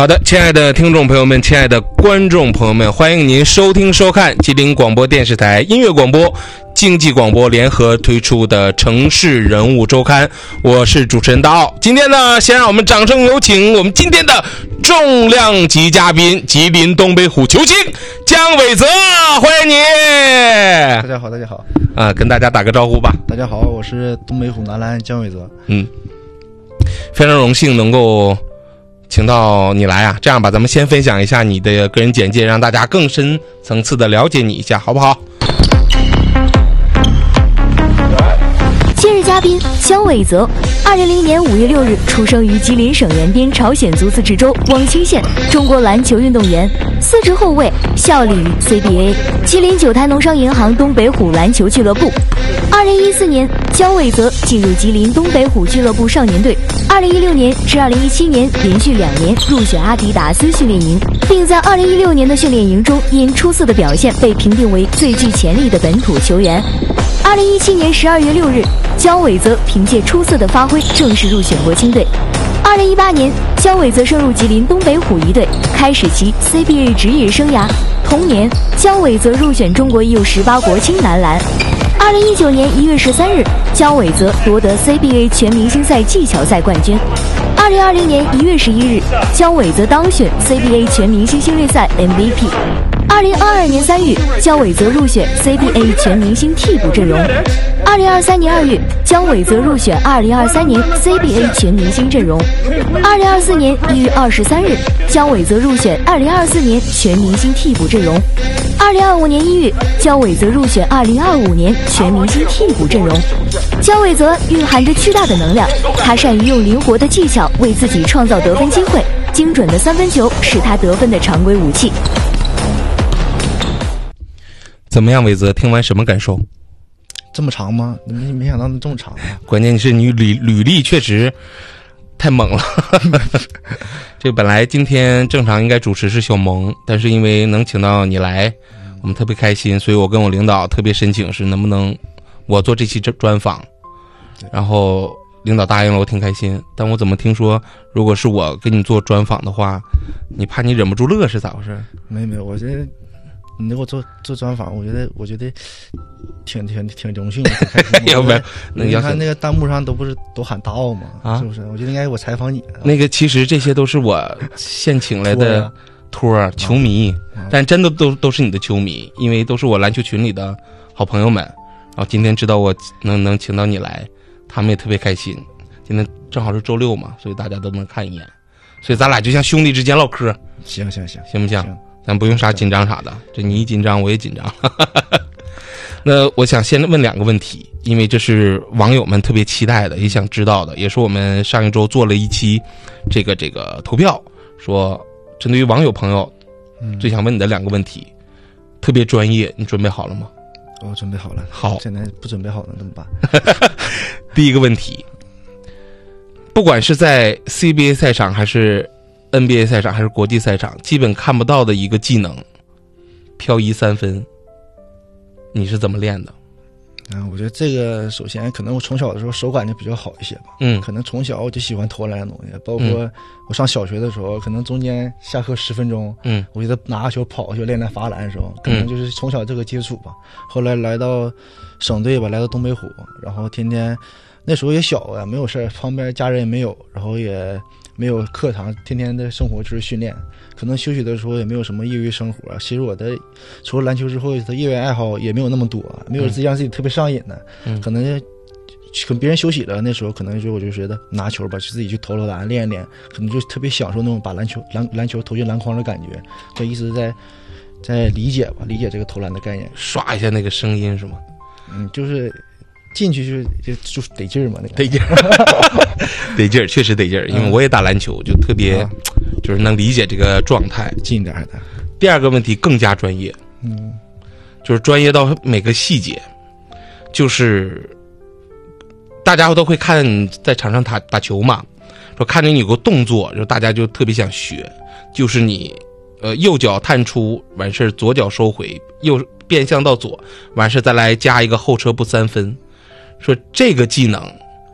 好的，亲爱的听众朋友们，亲爱的观众朋友们，欢迎您收听收看吉林广播电视台音乐广播、经济广播联合推出的城市人物周刊，我是主持人大奥。今天呢，先让我们掌声有请我们今天的重量级嘉宾，吉林东北虎球星姜伟泽，欢迎你。 大家好，大家好。 跟大家打个招呼吧。 大家好，我是东北虎男篮姜伟泽。 非常荣幸能够请到你来啊！这样吧，咱们先分享一下你的个人简介，让大家更深层次的了解你一下，好不好？ 今日嘉宾姜伟泽，2000年5月6日出生于吉林省延边朝鲜族自治州汪清县，中国篮球运动员，4支后卫，效力于 CBA 吉林九台农商银行东北虎篮球俱乐部。2014年，姜伟泽进入吉林东北虎俱乐部少年队。2016年至2017年连续2年入选阿迪达斯训练营，并在2016年的训练营中因出色的表现被评定为最具潜力的本土球员。2017年12月6日，姜伟泽凭借出色的发挥正式入选国青队。2018年，姜伟泽升入吉林东北虎仪队，开始其 CBA 职业生涯。同年，姜伟泽入选中国 U18 国青男篮。2019年1月13日，姜伟泽夺得 CBA 全明星赛技巧赛冠军。2020年1月11日，姜伟泽当选 CBA 全明星系列赛 MVP。2022年3月，姜伟泽入选 CBA 全明星替补阵容。2023年2月，姜伟泽入选2023年 CBA 全明星阵容。2024年1月23日，姜伟泽入选2024年全明星替补阵容。2025年1月，姜伟泽入选2025年全明星替补阵容。姜伟泽蕴含着巨大的能量，他善于用灵活的技巧为自己创造得分机会，精准的三分球是他得分的常规武器。 怎么样，伟泽？听完什么感受？ 这么长吗？没想到这么长啊！ 关键是你履历确实太猛了。这个本来今天正常应该主持是小萌，但是因为能请到你来，我们特别开心，所以我跟我领导特别申请是能不能我做这期专访，然后领导答应了，我挺开心。但我怎么听说，如果是我跟你做专访的话，你怕你忍不住乐是咋回事？ 没有，我觉得你给我做专访，我觉得挺荣幸的，挺开心的。要不然你看那个弹幕上都喊大奥嘛，是不是？我觉得应该我采访你。 那个其实这些都是我现请来的托球迷，但真的都是你的球迷，因为都是我篮球群里的好朋友们。然后今天知道我能请到你来，他们也特别开心。今天正好是周六嘛，所以大家都能看一眼，所以咱俩就像兄弟之间唠嗑。 行不行？咱不用啥紧张啥的，这你一紧张我也紧张。那我想先问2个问题，因为这是网友们特别期待的，也想知道的，也是我们上一周做了一期这个投票，说针对于网友朋友最想问你的2个问题，特别专业，你准备好了吗？ 我准备好了。好，现在不准备好了怎么办？ 第一个问题，不管是在 CBA 赛场还是 NBA 赛场还是国际赛场，基本看不到的一个技能，漂移3分，你是怎么练的？ 我觉得这个首先可能我从小的时候手感就比较好一些吧。可能从小我就喜欢投篮的东西，包括我上小学的时候，可能中间下课10分钟，我觉得拿个球跑过去练罚篮的时候，可能就是从小这个接触吧。后来来到省队吧，来到东北虎，然后天天那时候也小啊，没有事，旁边家人也没有，然后也没有课堂，天天的生活就是训练，可能休息的时候也没有什么业余生活。其实我的除了篮球之后的业余爱好也没有那么多，没有自己让自己特别上瘾的。可能别人休息了，那时候可能我就觉得拿球吧，就自己去投篮练一练，可能就特别享受那种把篮球投进篮筐的感觉，就一直在理解这个投篮的概念。 刷一下那个声音是吗？ 就是进去就得劲儿嘛，那个得劲儿，得劲儿，确实得劲儿。因为我也打篮球，就特别就是能理解这个状态， 近点的。 第2个问题更加专业，就是专业到每个细节，就是大家都会看你在场上打球嘛，说看着你有个动作，就大家就特别想学，就是你右脚探出完事左脚收回，右变向到左完事再来加一个后撤步3分。说这个技能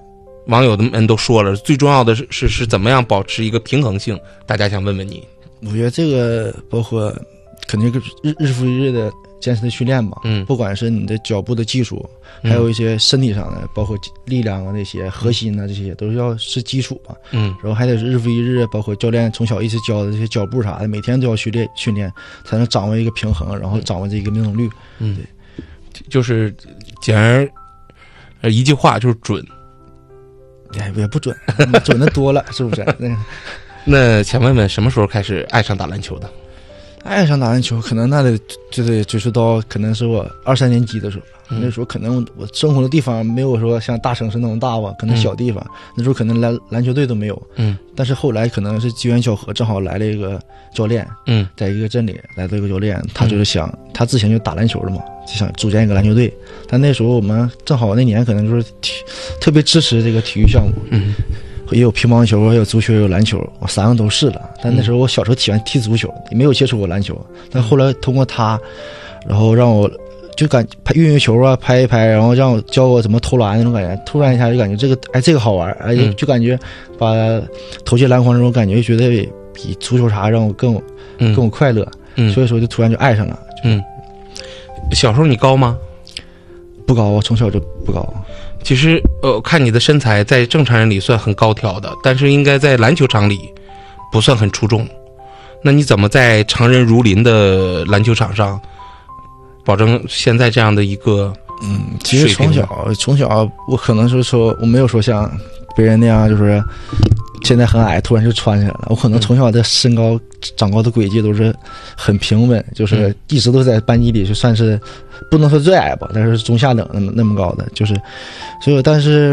网友们都说了，最重要的是怎么样保持一个平衡性？大家想问问你。 我觉得这个包括肯定日复一日的坚持的训练吧，不管是你的脚步的技术，还有一些身体上的，包括力量啊那些核心啊这些都要是基础吧，然后还得是日复一日，包括教练从小一直教的这些脚步啥的，每天都要训练，才能掌握一个平衡，然后掌握这个命中率。对， 就是简而一句话就是准， 也不准，准的多了，是不是？ 那想问问什么时候开始爱上打篮球的？ 爱上打篮球，可能就得追溯到可能是我2、3年级的时候。那时候可能我生活的地方没有说像大城市那种大吧，可能小地方，那时候可能篮球队都没有。但是后来可能是机缘巧合，正好来了一个教练。在一个镇里来了一个教练，他就是想，他之前就打篮球的嘛，就想组建一个篮球队。但那时候我们正好那年可能就是特别支持这个体育项目。也有乒乓球，也有足球，也有篮球，我3个都试了。但那时候我小时候喜欢踢足球，也没有接触过篮球。但后来通过他，然后让我就运运球啊，拍一拍，然后让我教我怎么投篮那种感觉。突然一下就感觉这个好玩，就感觉把投进篮筐这种感觉，觉得比足球啥让我更快乐。所以说就突然就爱上了。 小时候你高吗？ 不高，我从小就不高。 其实看你的身材在正常人里算很高挑的，但是应该在篮球场里不算很出众。那你怎么在常人如林的篮球场上保证现在这样的一个其实从小我可能是说我没有说像别人那样就是现在很矮突然就穿起来了，我可能从小的身高长高的轨迹都是很平稳，就是一直都在班级里就算是不能说最矮吧，但是中下等那么高的，就是所以但是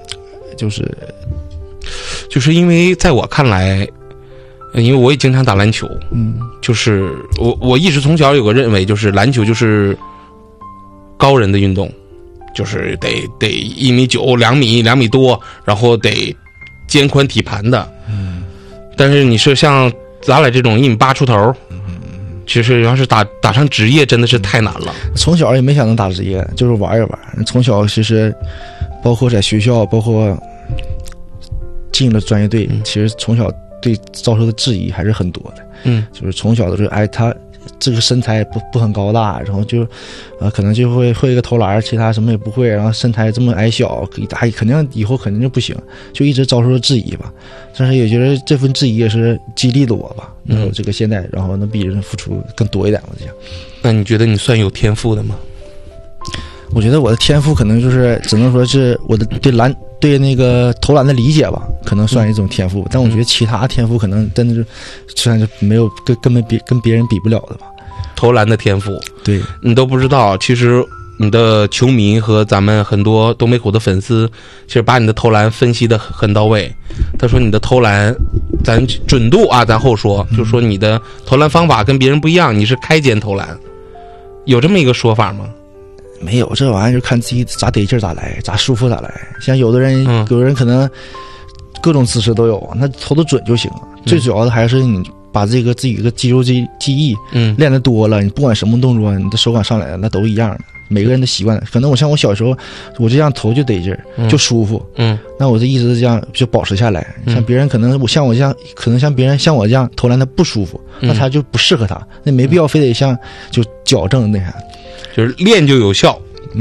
就是因为在我看来，因为我也经常打篮球，就是我一直从小有个认为，就是篮球就是高人的运动，就是得1.9米、2米多，然后得肩宽体盘的。但是你是像咱俩这种1.8米出头，其实要是打上职业真的是太难了。 从小也没想能打职业，就是玩一玩。从小其实包括在学校，包括进了专业队，其实从小对遭受的质疑还是很多的。就是从小的时候，他这个身材不很高大，然后就可能就会一个投篮，其他什么也不会，然后身材这么矮小，肯定以后肯定就不行，就一直遭受质疑吧。但是也觉得这份质疑也是激励了我吧，然后这个现在然后能比人付出更多一点吧。这样， 那你觉得你算有天赋的吗？ 我觉得我的天赋可能就是只能说是我的对那个投篮的理解吧，可能算一种天赋。但我觉得其他天赋可能真的是虽然是没有根本跟别人比不了的吧。 投篮的天赋， 对你都不知道。其实你的球迷和咱们很多东北虎的粉丝，其实把你的投篮分析的很到位。他说你的投篮，咱准度啊，咱后说，就说你的投篮方法跟别人不一样，你是开肩投篮，有这么一个说法吗？ 没有，这玩意儿就看自己咋得劲咋来，咋舒服咋来。像有的人可能各种姿势都有，那投得准就行。最主要的还是你把这个自己的肌肉记忆练得多了，你不管什么动作，你的手感上来了，那都一样的。每个人的习惯，可能我小时候我这样投就得劲儿，就舒服。那我就一直这样就保持下来。像别人可能像我这样，可能像别人像我这样投篮他不舒服，那他就不适合他，那没必要非得像就矫正那啥。 就是练就有效。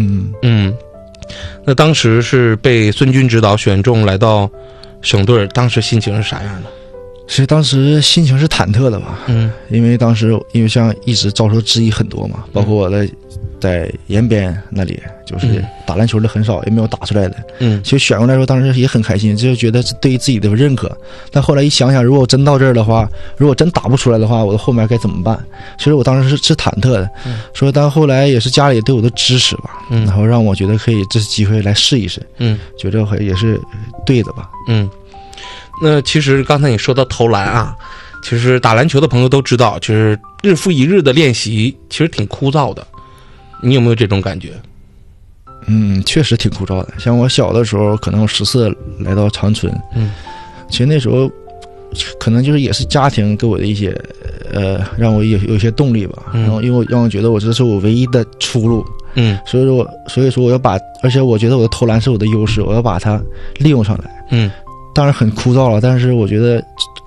那当时是被孙军指导选中来到省队，当时心情是啥样的？ 其实当时心情是忐忑的吧。因为当时像一直遭受质疑很多嘛，包括我在延边那里，就是打篮球的很少，也没有打出来的。其实选过来的时候，当时也很开心，就觉得对于自己的认可。但后来一想想，如果我真到这儿的话，如果真打不出来的话，我的后面该怎么办？其实我当时是忐忑的。所以但后来也是家里对我的支持吧，然后让我觉得可以这次机会来试一试。觉得也是对的吧。 那其实刚才你说到投篮啊，其实打篮球的朋友都知道，就是日复一日的练习其实挺枯燥的。你有没有这种感觉？ 确实挺枯燥的。像我小的时候，可能我14来到长春，其实那时候可能就是也是家庭给我的一些让我有一些动力吧。然后因为让我觉得这是我唯一的出路。所以说我要把，而且我觉得我的投篮是我的优势，我要把它利用上来。当然很枯燥了，但是我觉得